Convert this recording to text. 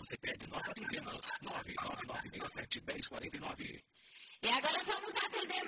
você pede, nós atendemos. 99967-1049. E agora vamos atender